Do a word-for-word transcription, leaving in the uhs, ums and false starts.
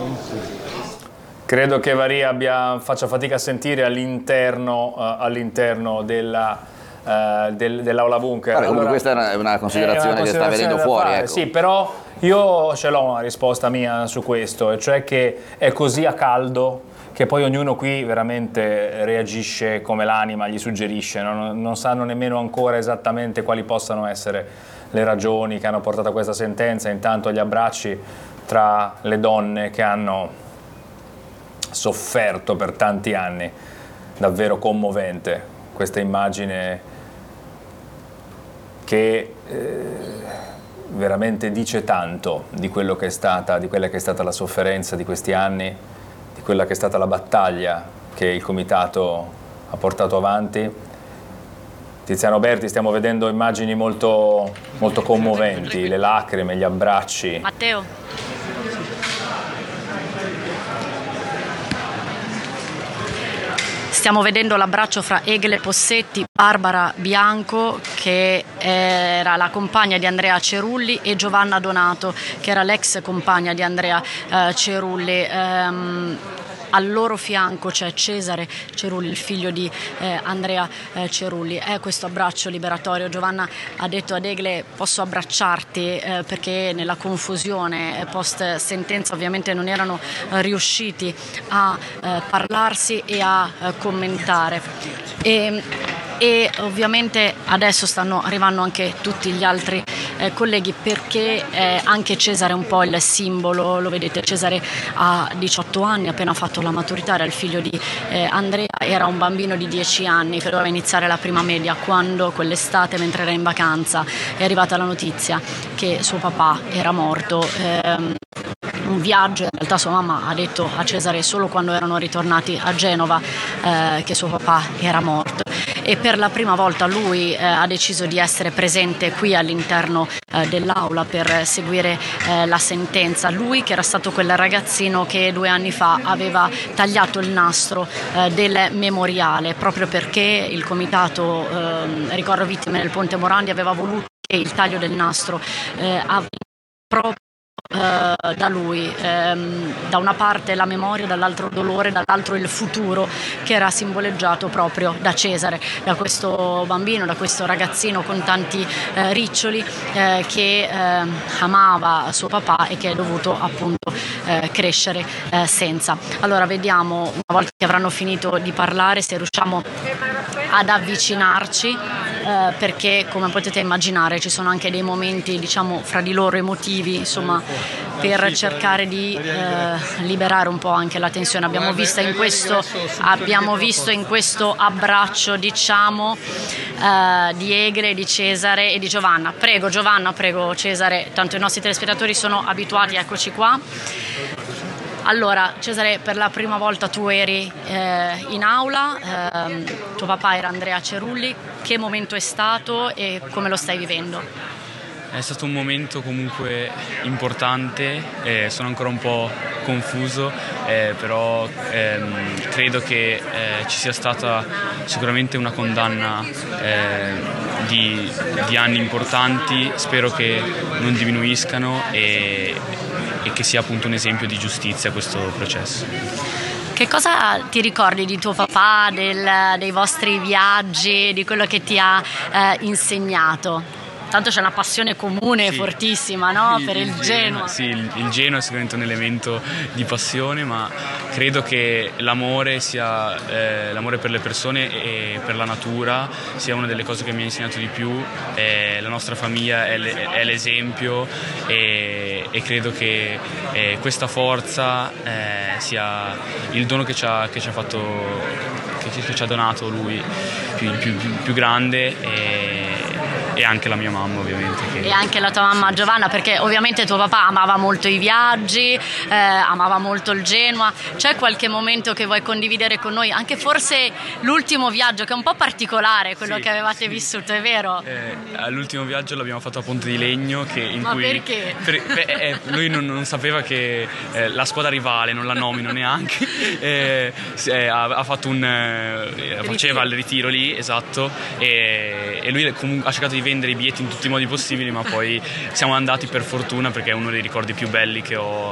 Credo che Varia abbia, faccia fatica a sentire all'interno uh, all'interno della, uh, del, dell'aula bunker. Allora, allora, questa è una, una, considerazione, è una considerazione che sta venendo fuori. Ecco. Sì, però io ce l'ho una risposta mia su questo, e cioè che è così a caldo che poi ognuno qui veramente reagisce come l'anima gli suggerisce, non, non sanno nemmeno ancora esattamente quali possano essere le ragioni che hanno portato a questa sentenza. Intanto gli abbracci tra le donne che hanno sofferto per tanti anni, davvero commovente questa immagine che eh, veramente dice tanto di quello che è stata, di quella che è stata la sofferenza di questi anni, di quella che è stata la battaglia che il comitato ha portato avanti. Tiziano Berti, stiamo vedendo immagini molto, molto commoventi, le lacrime, gli abbracci. Matteo. Stiamo vedendo l'abbraccio fra Egle Possetti, Barbara Bianco, che era la compagna di Andrea Cerulli, e Giovanna Donato, che era l'ex compagna di Andrea eh, Cerulli. Ehm, Al loro fianco c'è Cesare Cerulli, il figlio di eh, Andrea eh, Cerulli. È questo abbraccio liberatorio. Giovanna ha detto ad Egle: posso abbracciarti, eh, perché nella confusione post sentenza ovviamente non erano eh, riusciti a eh, parlarsi e a eh, commentare. E, e ovviamente adesso stanno arrivando anche tutti gli altri eh, colleghi, perché eh, anche Cesare è un po' il simbolo. Lo vedete, Cesare ha diciotto anni, ha appena fatto la maturità, era il figlio di eh, Andrea, era un bambino di dieci anni che doveva iniziare la prima media, quando quell'estate, mentre era in vacanza, è arrivata la notizia che suo papà era morto. Ehm, un viaggio, in realtà sua mamma ha detto a Cesare solo quando erano ritornati a Genova eh, che suo papà era morto, e per la prima volta lui eh, ha deciso di essere presente qui all'interno eh, dell'aula per seguire eh, la sentenza. Lui, che era stato quel ragazzino che due anni fa aveva tagliato il nastro eh, del memoriale, proprio perché il comitato eh, ricordo vittime del Ponte Morandi aveva voluto che il taglio del nastro eh, avvenisse proprio Uh, da lui, um, da una parte la memoria, dall'altro dolore, dall'altro il futuro, che era simboleggiato proprio da Cesare, da questo bambino, da questo ragazzino con tanti uh, riccioli uh, che uh, amava suo papà e che è dovuto appunto uh, crescere uh, senza. Allora vediamo, una volta che avranno finito di parlare, se riusciamo ad avvicinarci, uh, perché come potete immaginare ci sono anche dei momenti, diciamo, fra di loro emotivi, insomma, per cercare di eh, liberare un po' anche la tensione. Abbiamo visto in questo, abbiamo visto in questo abbraccio, diciamo, eh, di Egle, di Cesare e di Giovanna. Prego Giovanna, prego Cesare, tanto i nostri telespettatori sono abituati, eccoci qua. Allora Cesare, per la prima volta tu eri eh, in aula, eh, tuo papà era Andrea Cerulli. Che momento è stato e come lo stai vivendo? È stato un momento comunque importante, eh, sono ancora un po' confuso, eh, però ehm, credo che eh, ci sia stata sicuramente una condanna eh, di, di anni importanti. Spero che non diminuiscano e, e che sia appunto un esempio di giustizia questo processo. Che cosa ti ricordi di tuo papà, del, dei vostri viaggi, di quello che ti ha eh, insegnato? Tanto c'è una passione comune, sì, fortissima, no? Il, per il, il Genoa. Sì, il, il Genoa è sicuramente un elemento di passione, ma credo che l'amore sia eh, l'amore per le persone e per la natura sia una delle cose che mi ha insegnato di più. Eh, la nostra famiglia è, le, è l'esempio e, e credo che eh, questa forza eh, sia il dono che ci ha, che ci ha fatto, che, che ci ha donato lui, più, più, più, più grande. E, e anche la mia mamma ovviamente che... e anche la tua mamma Giovanna, perché ovviamente tuo papà amava molto i viaggi, eh, amava molto il Genoa. C'è qualche momento che vuoi condividere con noi, anche forse l'ultimo viaggio, che è un po' particolare, quello sì, che avevate sì. vissuto, è vero? Eh, l'ultimo viaggio l'abbiamo fatto a Ponte di Legno, che in ma cui perché? Per, beh, eh, lui non, non sapeva che eh, la squadra rivale, non la nomino neanche, eh, eh, ha, ha fatto un eh, faceva il ritiro lì, esatto, e, e lui comunque ha cercato di vendere i biglietti in tutti i modi possibili, ma poi siamo andati per fortuna, perché è uno dei ricordi più belli che ho